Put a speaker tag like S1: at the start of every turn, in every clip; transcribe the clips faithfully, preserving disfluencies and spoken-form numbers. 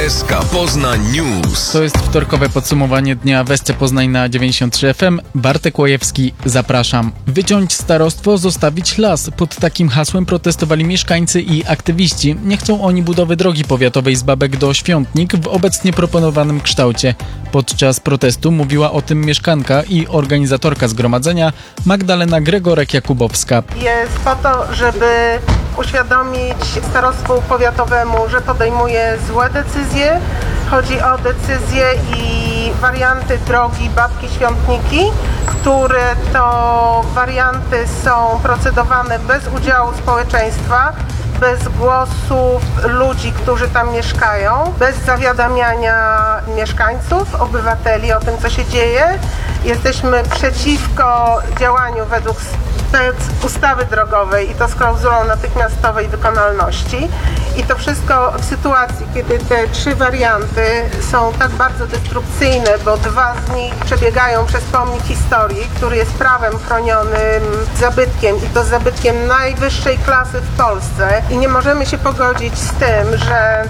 S1: S K Poznań News.
S2: To jest wtorkowe podsumowanie dnia w S C Poznań na dziewięćdziesiąt trzy F M. Bartek Łajewski, zapraszam. Wyciąć starostwo, zostawić las. Pod takim hasłem protestowali mieszkańcy i aktywiści. Nie chcą oni budowy drogi powiatowej z Babek do Świątnik w obecnie proponowanym kształcie. Podczas protestu mówiła o tym mieszkanka i organizatorka zgromadzenia Magdalena Gregorek-Jakubowska.
S3: Jest po to, żeby uświadomić starostwu powiatowemu, że podejmuje złe decyzje. Chodzi o decyzje i warianty drogi Babki-Świątniki, które to warianty są procedowane bez udziału społeczeństwa, bez głosów ludzi, którzy tam mieszkają, bez zawiadamiania mieszkańców, obywateli o tym, co się dzieje. Jesteśmy przeciwko działaniu według ustawy drogowej i to z klauzulą natychmiastowej wykonalności. I to wszystko w sytuacji, kiedy te trzy warianty są tak bardzo destrukcyjne, bo dwa z nich przebiegają przez pomnik historii, który jest prawem chronionym zabytkiem i to zabytkiem najwyższej klasy w Polsce. I nie możemy się pogodzić z tym, że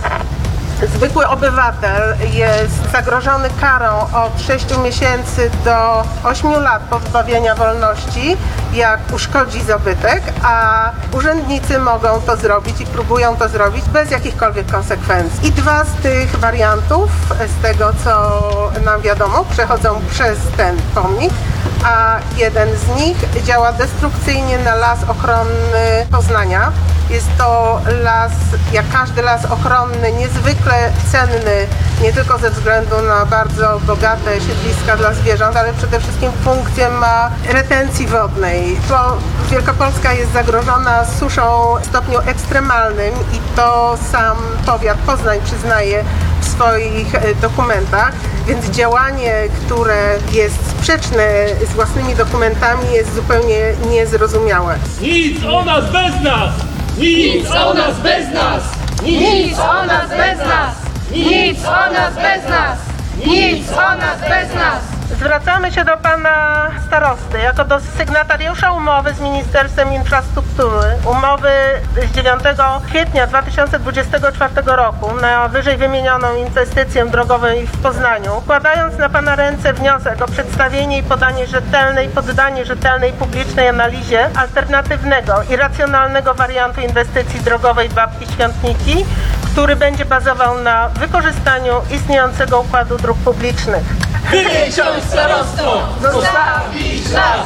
S3: zwykły obywatel jest zagrożony karą od sześciu miesięcy do ośmiu lat pozbawienia wolności, jak uszkodzi zabytek, a urzędnicy mogą to zrobić i próbują to zrobić bez jakichkolwiek konsekwencji. I dwa z tych wariantów, z tego co nam wiadomo, przechodzą przez ten pomnik, a jeden z nich działa destrukcyjnie na las ochronny Poznania. Jest to las, jak każdy las ochronny, niezwykle cenny, nie tylko ze względu na bardzo bogate siedliska dla zwierząt, ale przede wszystkim funkcję ma retencji wodnej. Bo Wielkopolska jest zagrożona suszą w stopniu ekstremalnym i to sam powiat Poznań przyznaje w swoich dokumentach, więc działanie, które jest sprzeczne z własnymi dokumentami, jest zupełnie niezrozumiałe.
S4: Nic o nas bez nas!
S5: Nic o nas bez nas! Nic o nas bez nas! Nic o nas bez nas! Nic o nas bez nas!
S3: Zwracamy się do pana starosty jako do sygnatariusza umowy z Ministerstwem Infrastruktury, umowy z dziewiątego kwietnia dwa tysiące dwudziestego czwartego roku na wyżej wymienioną inwestycję drogową w Poznaniu, układając na pana ręce wniosek o przedstawienie i podanie rzetelnej, poddanie rzetelnej publicznej analizie alternatywnego i racjonalnego wariantu inwestycji drogowej Babki-Świątniki, który będzie bazował na wykorzystaniu istniejącego układu dróg publicznych.
S4: Wyciąć starostwo! Zostawić las!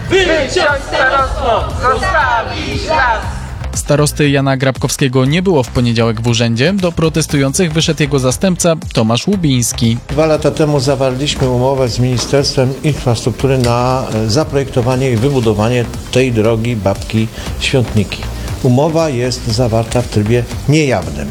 S4: Wyciąć starostwo! Zostawić las!
S2: Starosty Jana Grabkowskiego nie było w poniedziałek w urzędzie. Do protestujących wyszedł jego zastępca Tomasz Łubiński.
S6: Dwa lata temu zawarliśmy umowę z Ministerstwem Infrastruktury na zaprojektowanie i wybudowanie tej drogi Babki-Świątniki. Umowa jest zawarta w trybie niejawnym.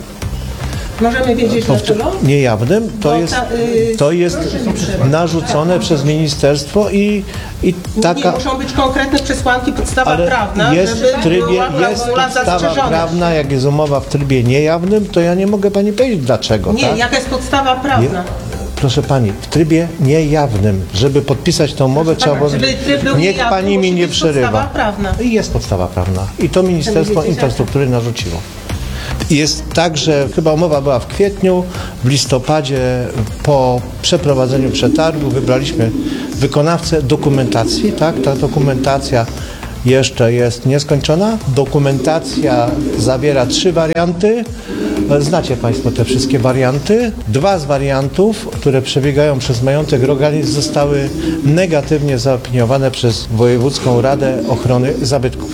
S3: Możemy wiedzieć dlaczego?
S6: Niejawnym to jest, to jest narzucone przez ministerstwo i, i taka...
S3: Nie muszą być konkretne przesłanki, podstawa
S6: ale
S3: prawna,
S6: jest
S3: żeby
S6: w trybie,
S3: była
S6: jest
S3: klauzula
S6: podstawa
S3: zastrzeżona.
S6: prawna, jak jest umowa w trybie niejawnym, to ja nie mogę pani powiedzieć dlaczego.
S3: Nie,
S6: tak?
S3: jaka jest podstawa prawna?
S6: Nie, proszę pani, w trybie niejawnym, żeby podpisać tę umowę trzeba było...
S3: Żeby tryb był
S6: Niech
S3: niejawny,
S6: pani mi
S3: musi
S6: nie
S3: być
S6: przerywa.
S3: podstawa prawna.
S6: I jest podstawa prawna. I to Ministerstwo Infrastruktury narzuciło. Jest tak, że chyba umowa była w kwietniu, w listopadzie po przeprowadzeniu przetargu wybraliśmy wykonawcę dokumentacji, tak? Ta dokumentacja jeszcze jest nieskończona. Dokumentacja zawiera trzy warianty. Znacie Państwo te wszystkie warianty. Dwa z wariantów, które przebiegają przez majątek Rogalic, zostały negatywnie zaopiniowane przez Wojewódzką Radę Ochrony Zabytków.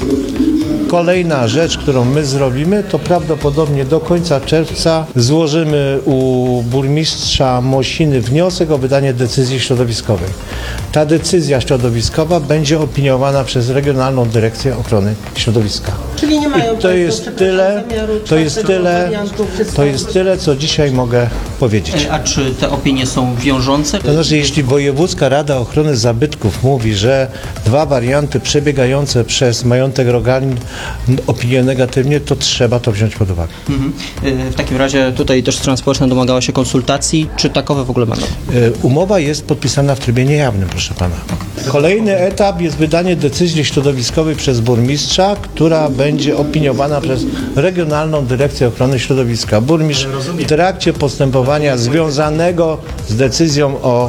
S6: Kolejna rzecz, którą my zrobimy, to prawdopodobnie do końca czerwca złożymy u burmistrza Mosiny wniosek o wydanie decyzji środowiskowej. Ta decyzja środowiskowa będzie opiniowana przez Regionalną Dyrekcję Ochrony Środowiska.
S3: Czyli nie mają
S6: I to jest tyle, to jest tyle, to jest tyle, co dzisiaj mogę powiedzieć.
S7: A czy te opinie są wiążące?
S6: To znaczy, jeśli Wojewódzka Rada Ochrony Zabytków mówi, że dwa warianty przebiegające przez majątek Rogalin opiniują negatywnie, to trzeba to wziąć pod uwagę.
S7: Mhm. W takim razie tutaj też strona społeczna domagała się konsultacji. Czy takowe w ogóle będą?
S6: Umowa jest podpisana w trybie niejawnym, proszę pana. Kolejny etap jest wydanie decyzji środowiskowej przez burmistrza, która będzie będzie opiniowana przez Regionalną Dyrekcję Ochrony Środowiska. Burmistrz w trakcie postępowania związanego z decyzją o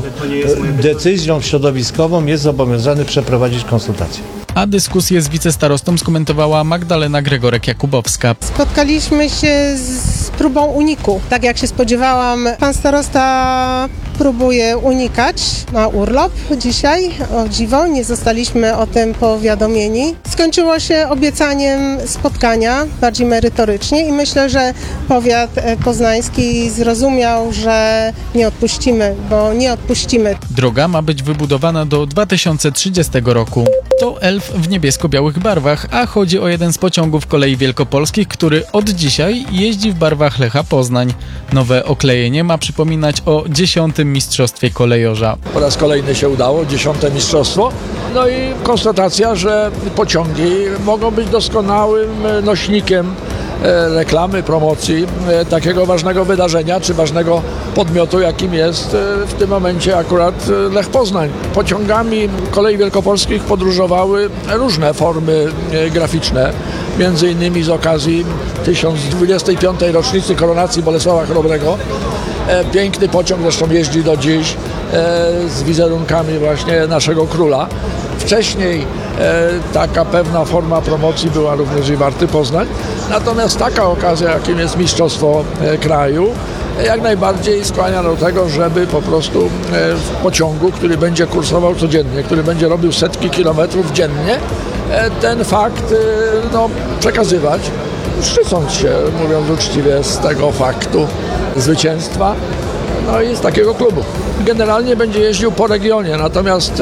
S6: decyzją środowiskową jest zobowiązany przeprowadzić konsultacje.
S2: A dyskusję z wicestarostą skomentowała Magdalena Gregorek-Jakubowska.
S3: Spotkaliśmy się z próbą uniku. Tak jak się spodziewałam, pan starosta próbuje unikać na urlop dzisiaj. O dziwo, nie zostaliśmy o tym powiadomieni. Skończyło się obiecaniem spotkania bardziej merytorycznie i myślę, że powiat poznański zrozumiał, że nie odpuścimy, bo nie odpuścimy.
S2: Droga ma być wybudowana do dwa tysiące trzydziestego roku. To elf w niebiesko-białych barwach, a chodzi o jeden z pociągów kolei wielkopolskich, który od dzisiaj jeździ w barwach Lecha Poznań. Nowe oklejenie ma przypominać o dziesiątym mistrzostwie kolejorza.
S8: Po raz kolejny się udało, dziesiąte mistrzostwo. No i konstatacja, że pociągi mogą być doskonałym nośnikiem reklamy, promocji takiego ważnego wydarzenia, czy ważnego podmiotu, jakim jest w tym momencie akurat Lech Poznań. Pociągami kolei wielkopolskich podróżowały różne formy graficzne, między innymi z okazji tysiąc dwudziestej piątej rocznicy koronacji Bolesława Chrobrego. Piękny pociąg, zresztą jeździ do dziś z wizerunkami właśnie naszego króla. Wcześniej e, taka pewna forma promocji była również i Warty Poznań. Natomiast taka okazja, jakim jest Mistrzostwo e, Kraju, e, jak najbardziej skłania do tego, żeby po prostu e, w pociągu, który będzie kursował codziennie, który będzie robił setki kilometrów dziennie, e, ten fakt e, no, przekazywać, szczycąc się, mówiąc uczciwie, z tego faktu zwycięstwa. No i z takiego klubu. Generalnie będzie jeździł po regionie, natomiast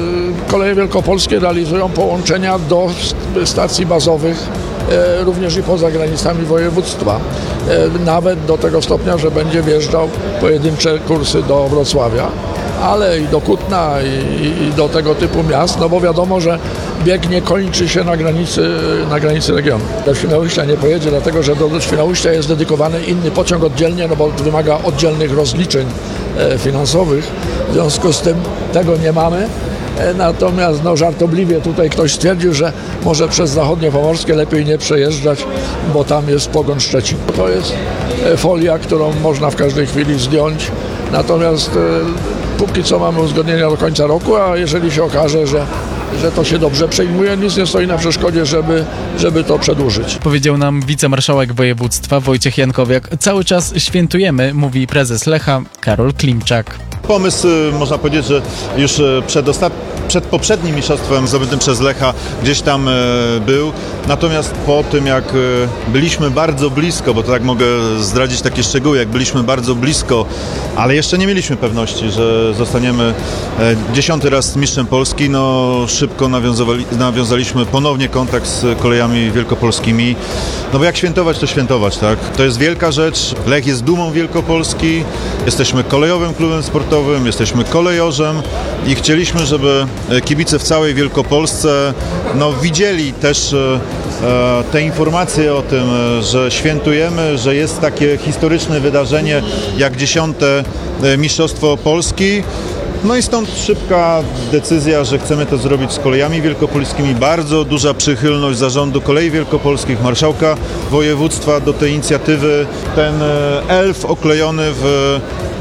S8: e, koleje wielkopolskie realizują połączenia do stacji bazowych e, również i poza granicami województwa. E, nawet do tego stopnia, że będzie wjeżdżał pojedyncze kursy do Wrocławia, ale i do Kutna i, i do tego typu miast, no bo wiadomo, że bieg nie kończy się na granicy, na granicy regionu. Do Świnoujścia nie pojedzie, dlatego że do Świnoujścia jest dedykowany inny pociąg oddzielnie, no bo wymaga oddzielnych rozliczeń e, finansowych. W związku z tym tego nie mamy. E, natomiast no, żartobliwie tutaj ktoś stwierdził, że może przez zachodniopomorskie lepiej nie przejeżdżać, bo tam jest pogoń Szczecin. To jest e, folia, którą można w każdej chwili zdjąć. Natomiast e, póki co mamy uzgodnienia do końca roku, a jeżeli się okaże, że że to się dobrze przejmuje, nic nie stoi na przeszkodzie, żeby, żeby to przedłużyć.
S2: Powiedział nam wicemarszałek województwa Wojciech Jankowiak. Cały czas świętujemy, mówi prezes Lecha Karol Klimczak.
S9: Pomysł, można powiedzieć, że już przed, osta- przed poprzednim mistrzostwem zdobytym przez Lecha gdzieś tam był. Natomiast po tym, jak byliśmy bardzo blisko, bo to tak mogę zdradzić takie szczegóły, jak byliśmy bardzo blisko, ale jeszcze nie mieliśmy pewności, że zostaniemy dziesiąty raz mistrzem Polski, no szybko nawiązali, nawiązaliśmy ponownie kontakt z kolejami wielkopolskimi. No bo jak świętować, to świętować, tak? To jest wielka rzecz. Lech jest dumą Wielkopolski. Jesteśmy kolejowym klubem sportowym, jesteśmy kolejorzem i chcieliśmy, żeby kibice w całej Wielkopolsce no, widzieli też e, te informacje o tym, że świętujemy, że jest takie historyczne wydarzenie jak dziesiąte Mistrzostwo Polski. No i stąd szybka decyzja, że chcemy to zrobić z kolejami wielkopolskimi. Bardzo duża przychylność zarządu Kolei Wielkopolskich, marszałka województwa do tej inicjatywy. Ten elf oklejony w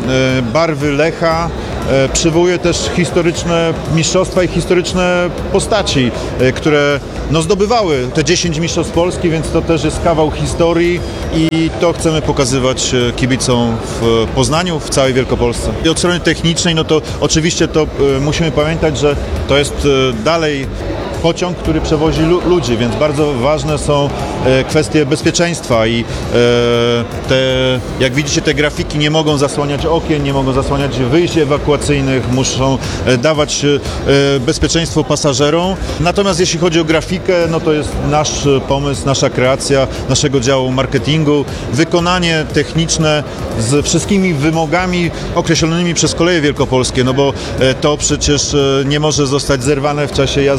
S9: barwy Lecha przywołuje też historyczne mistrzostwa i historyczne postaci, które no, zdobywały te dziesięć mistrzostw Polski, więc to też jest kawał historii i to chcemy pokazywać kibicom w Poznaniu, w całej Wielkopolsce. I od strony technicznej, no to oczywiście to musimy pamiętać, że to jest dalej pociąg, który przewozi lu- ludzi, więc bardzo ważne są e, kwestie bezpieczeństwa i e, te, jak widzicie, te grafiki nie mogą zasłaniać okien, nie mogą zasłaniać wyjść ewakuacyjnych, muszą e, dawać e, bezpieczeństwo pasażerom. Natomiast jeśli chodzi o grafikę, no to jest nasz pomysł, nasza kreacja, naszego działu marketingu, wykonanie techniczne z wszystkimi wymogami określonymi przez Koleje Wielkopolskie, no bo e, to przecież e, nie może zostać zerwane w czasie jazdy pociągu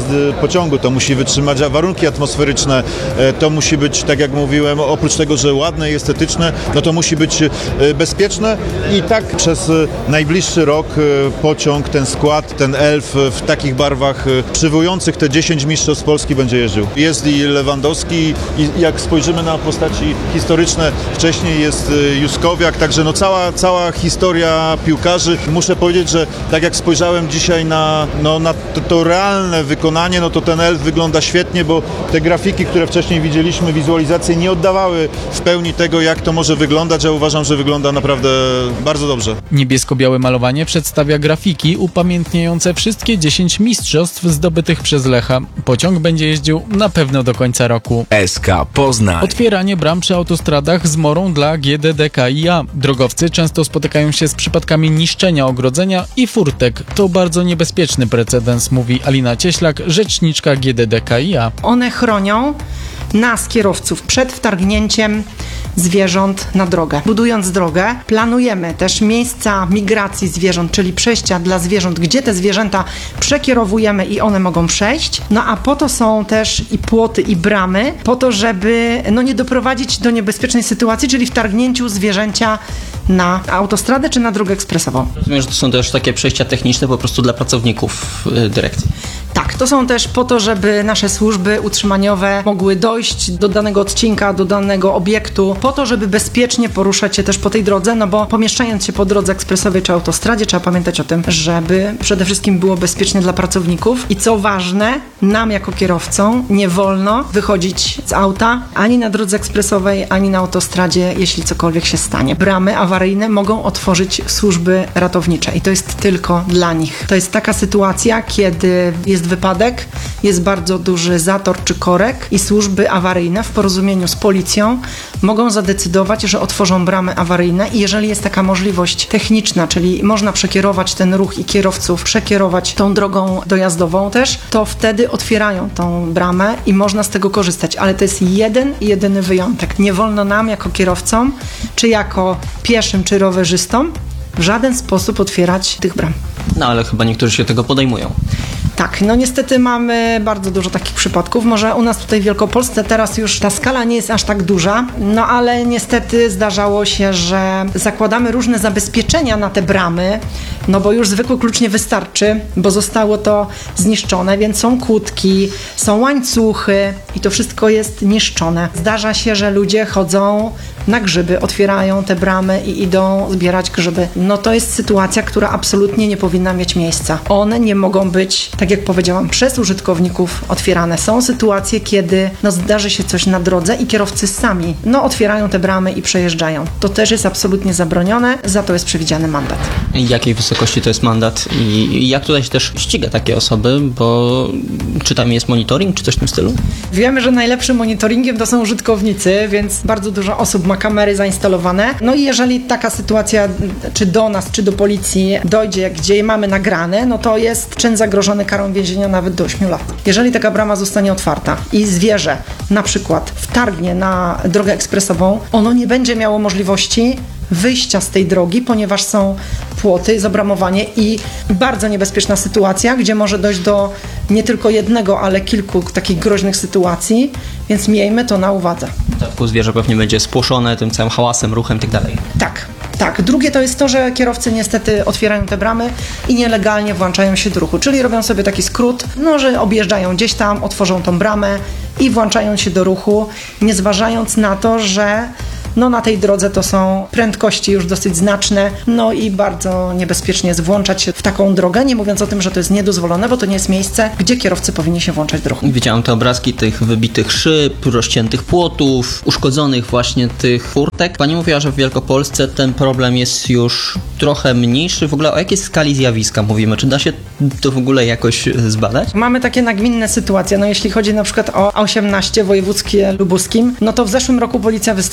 S9: pociągu, to musi wytrzymać warunki atmosferyczne, to musi być, tak jak mówiłem, oprócz tego, że ładne i estetyczne, no to musi być bezpieczne i tak przez najbliższy rok pociąg, ten skład, ten Elf w takich barwach przywołujących te dziesięć mistrzostw Polski będzie jeździł. Jest i Lewandowski i jak spojrzymy na postaci historyczne, wcześniej jest Juskowiak, także no cała, cała historia piłkarzy. Muszę powiedzieć, że tak jak spojrzałem dzisiaj na, no, na to, to realne wykonanie, no to ten Elf wygląda świetnie, bo te grafiki, które wcześniej widzieliśmy, wizualizacje nie oddawały w pełni tego, jak to może wyglądać. Ja uważam, że wygląda naprawdę bardzo dobrze.
S2: Niebiesko-białe malowanie przedstawia grafiki upamiętniające wszystkie dziesięć mistrzostw zdobytych przez Lecha. Pociąg będzie jeździł na pewno do końca roku.
S1: S K Poznań.
S2: Otwieranie bram przy autostradach zmorą dla G D D K i A. Drogowcy często spotykają się z przypadkami niszczenia ogrodzenia i furtek. To bardzo niebezpieczny precedens, mówi Alina Cieślak, rzeczniczka G D D K i A.
S10: One chronią nas, kierowców, przed wtargnięciem zwierząt na drogę. Budując drogę, planujemy też miejsca migracji zwierząt, czyli przejścia dla zwierząt, gdzie te zwierzęta przekierowujemy i one mogą przejść. No a po to są też i płoty, i bramy, po to, żeby no, nie doprowadzić do niebezpiecznej sytuacji, czyli wtargnięciu zwierzęcia na autostradę czy na drogę ekspresową.
S7: Rozumiem, że to są też takie przejścia techniczne po prostu dla pracowników dyrekcji.
S10: Tak, to są też po to, żeby nasze służby utrzymaniowe mogły dojść do danego odcinka, do danego obiektu, po to, żeby bezpiecznie poruszać się też po tej drodze, no bo pomieszczając się po drodze ekspresowej czy autostradzie, trzeba pamiętać o tym, żeby przede wszystkim było bezpiecznie dla pracowników i co ważne, nam jako kierowcom nie wolno wychodzić z auta ani na drodze ekspresowej, ani na autostradzie, jeśli cokolwiek się stanie. Bramy awaryjne mogą otworzyć służby ratownicze i to jest tylko dla nich. To jest taka sytuacja, kiedy jest wypadek, jest bardzo duży zator czy korek i służby awaryjne w porozumieniu z policją mogą zadecydować, że otworzą bramy awaryjne i jeżeli jest taka możliwość techniczna, czyli można przekierować ten ruch i kierowców przekierować tą drogą dojazdową też, to wtedy otwierają tą bramę i można z tego korzystać, ale to jest jeden i jedyny wyjątek. Nie wolno nam jako kierowcom, czy jako pieszym, czy rowerzystom w żaden sposób otwierać tych bram.
S7: No ale chyba niektórzy się tego podejmują.
S10: Tak, no niestety mamy bardzo dużo takich przypadków. Może u nas tutaj w Wielkopolsce teraz już ta skala nie jest aż tak duża, no ale niestety zdarzało się, że zakładamy różne zabezpieczenia na te bramy, no bo już zwykły klucz nie wystarczy, bo zostało to zniszczone, więc są kłódki, są łańcuchy i to wszystko jest niszczone. Zdarza się, że ludzie chodzą na grzyby, otwierają te bramy i idą zbierać grzyby. No to jest sytuacja, która absolutnie nie powinna mieć miejsca. One nie mogą być, tak jak powiedziałam, przez użytkowników otwierane. Są sytuacje, kiedy no, zdarzy się coś na drodze i kierowcy sami no, otwierają te bramy i przejeżdżają. To też jest absolutnie zabronione, za to jest przewidziany mandat.
S7: Jakiej wysokości to jest mandat i jak tutaj się też ściga takie osoby, bo czy tam jest monitoring, czy coś w tym stylu?
S10: Wiemy, że najlepszym monitoringiem to są użytkownicy, więc bardzo dużo osób ma kamery zainstalowane. No i jeżeli taka sytuacja czy do nas, czy do policji dojdzie, gdzie mamy nagrane, no to jest czyn zagrożony karą więzienia nawet do ośmiu lat. Jeżeli taka brama zostanie otwarta i zwierzę na przykład wtargnie na drogę ekspresową, ono nie będzie miało możliwości wyjścia z tej drogi, ponieważ są płoty, zabramowanie i bardzo niebezpieczna sytuacja, gdzie może dojść do nie tylko jednego, ale kilku takich groźnych sytuacji, więc miejmy to na uwadze.
S7: W dodatku zwierzę pewnie będzie spłoszone tym całym hałasem, ruchem i tak dalej.
S10: Tak, tak. Drugie to jest to, że kierowcy niestety otwierają te bramy i nielegalnie włączają się do ruchu, czyli robią sobie taki skrót, no, że objeżdżają gdzieś tam, otworzą tą bramę i włączają się do ruchu, nie zważając na to, że no na tej drodze to są prędkości już dosyć znaczne, no i bardzo niebezpiecznie jest włączać się w taką drogę, nie mówiąc o tym, że to jest niedozwolone, bo to nie jest miejsce, gdzie kierowcy powinni się włączać do ruchu.
S7: Widziałem te obrazki tych wybitych szyb, rozciętych płotów, uszkodzonych właśnie tych furtek. Pani mówiła, że w Wielkopolsce ten problem jest już trochę mniejszy. W ogóle o jakiej skali zjawiska mówimy? Czy da się to w ogóle jakoś zbadać?
S10: Mamy takie nagminne sytuacje, no jeśli chodzi na przykład o A osiemnaście wojewódzkie lubuskim, no to w zeszłym roku policja wystawiła ponad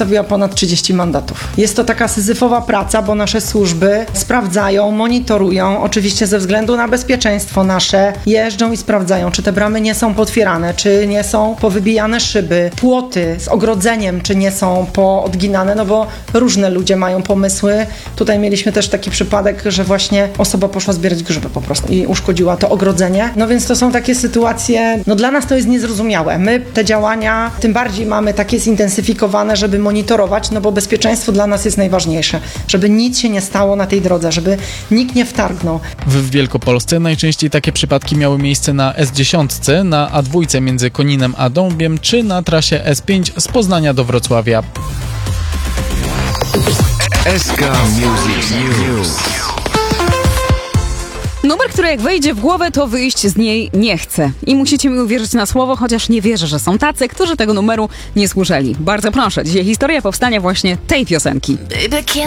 S10: ponad trzydzieści mandatów. Jest to taka syzyfowa praca, bo nasze służby sprawdzają, monitorują, oczywiście ze względu na bezpieczeństwo nasze, jeżdżą i sprawdzają, czy te bramy nie są potwierane, czy nie są powybijane szyby, płoty z ogrodzeniem, czy nie są poodginane, no bo różne ludzie mają pomysły. Tutaj mieliśmy też taki przypadek, że właśnie osoba poszła zbierać grzyby po prostu i uszkodziła to ogrodzenie. No więc to są takie sytuacje, no dla nas to jest niezrozumiałe. My te działania tym bardziej mamy takie zintensyfikowane, żeby monitorować, no bo bezpieczeństwo dla nas jest najważniejsze. Żeby nic się nie stało na tej drodze, żeby nikt nie wtargnął.
S2: W Wielkopolsce najczęściej takie przypadki miały miejsce na S dziesięć, na A dwa między Koninem a Dąbiem, czy na trasie S pięć z Poznania do Wrocławia.
S1: S K Music News.
S11: Numer, który jak wejdzie w głowę, to wyjść z niej nie chce. I musicie mi uwierzyć na słowo, chociaż nie wierzę, że są tacy, którzy tego numeru nie słyszeli. Bardzo proszę, dzisiaj historia powstania właśnie tej piosenki.
S12: Baby, can